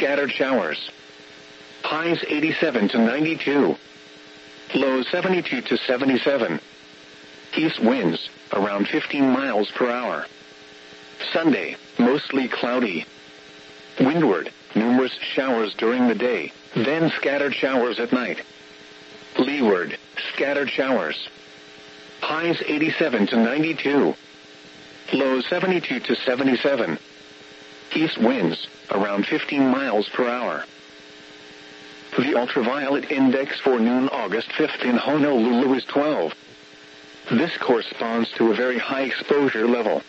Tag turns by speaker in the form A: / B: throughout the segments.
A: scattered showers. Highs 87 to 92. Lows 72 to 77. East winds, around 15 miles per hour. Sunday, mostly cloudy. Windward, numerous showers during the day, then scattered showers at night. Leeward, scattered showers. Highs 87 to 92. Lows 72 to 77. East winds, around 15 miles per hour. The ultraviolet index for noon August 5th in Honolulu is 12. This corresponds to a very high exposure level.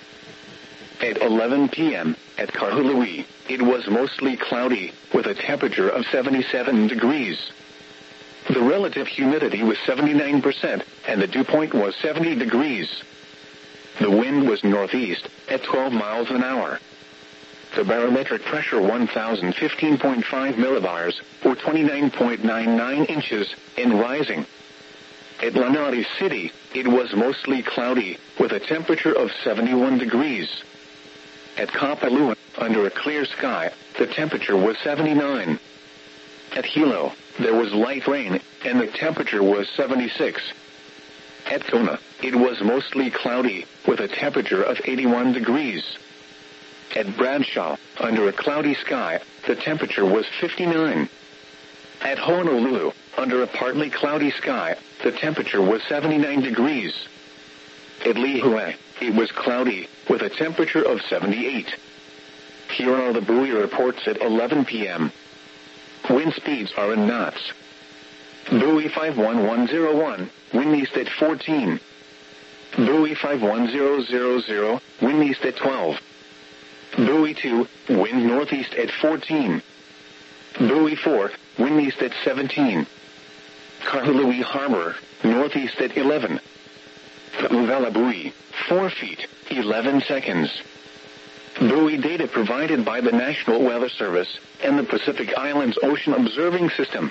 A: At 11 p.m., at Kahului, it was mostly cloudy, with a temperature of 77 degrees. The relative humidity was 79%, and the dew point was 70 degrees. The wind was northeast, at 12 miles an hour. The barometric pressure 1,015.5 millibars, or 29.99 inches, and rising. At Lanai City, it was mostly cloudy, with a temperature of 71 degrees. At Kapalua, under a clear sky, the temperature was 79. At Hilo, there was light rain, and the temperature was 76. At Kona, it was mostly cloudy, with a temperature of 81 degrees. At Bradshaw, under a cloudy sky, the temperature was 59. At Honolulu, under a partly cloudy sky, the temperature was 79 degrees. At Lihue, it was cloudy, with a temperature of 78. Here are the buoy reports at 11 p.m. Wind speeds are in knots. Buoy 51101, wind east at 14. Buoy 51000, wind east at 12. Buoy 2, wind northeast at 14. Buoy 4, wind east at 17. Kahului Harbor, northeast at 11. Uvela buoy, 4 feet, 11 seconds. Buoy data provided by the National Weather Service and the Pacific Islands Ocean Observing System.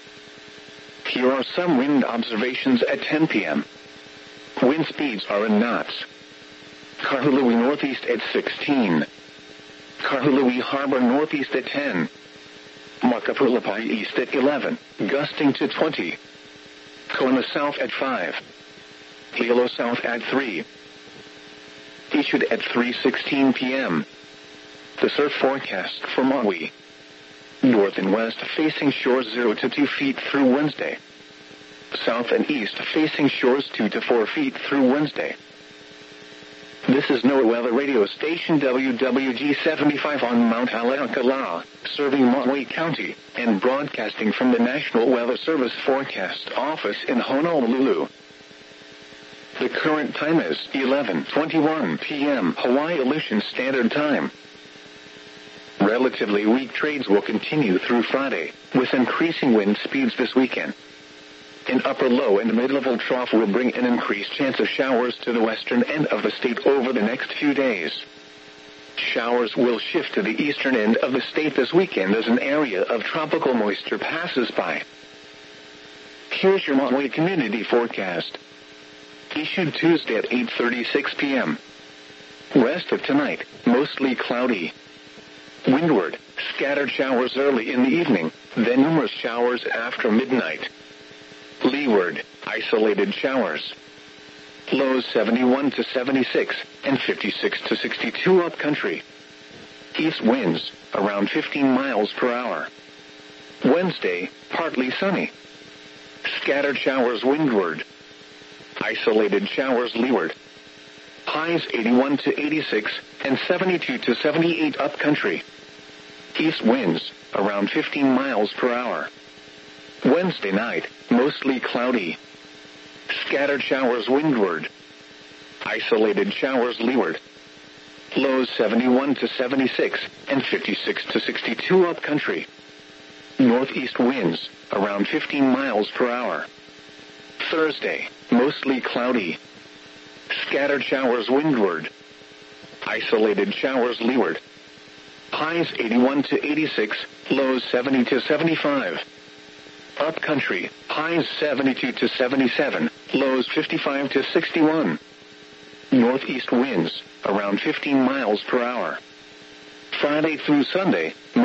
A: Here are some wind observations at 10 p.m. Wind speeds are in knots. Kahului northeast at 16. Kahului Harbor northeast at 10. Makapulapai east at 11, gusting to 20. Kona south at 5. Hilo south at 3. Issued at 3:16 p.m. The surf forecast for Maui. North and west facing shores 0 to 2 feet through Wednesday. South and east facing shores 2 to 4 feet through Wednesday. This is NOAA Weather Radio Station WWG-75 on Mount Haleakala, serving Maui County, and broadcasting from the National Weather Service Forecast Office in Honolulu. The current time is 11:21 p.m. Hawaii Aleutian Standard Time. Relatively weak trades will continue through Friday, with increasing wind speeds this weekend. An upper low and mid-level trough will bring an increased chance of showers to the western end of the state over the next few days. Showers will shift to the eastern end of the state this weekend as an area of tropical moisture passes by. Here's your Maui community forecast. Issued Tuesday at 8:36 p.m. Rest of tonight, mostly cloudy. Windward, scattered showers early in the evening, then numerous showers after midnight. Leeward, isolated showers. Lows 71 to 76 and 56 to 62 upcountry. East winds, around 15 miles per hour. Wednesday, partly sunny. Scattered showers windward. Isolated showers leeward. Highs 81 to 86 and 72 to 78 upcountry. East winds, around 15 miles per hour. Wednesday night, mostly cloudy. Scattered showers windward. Isolated showers leeward. Lows 71 to 76 and 56 to 62 upcountry. Northeast winds, around 15 miles per hour. Thursday, mostly cloudy. Scattered showers windward. Isolated showers leeward. Highs 81 to 86, lows 70 to 75. Upcountry, highs 72 to 77, lows 55 to 61. Northeast winds, around 15 miles per hour. Friday through Sunday,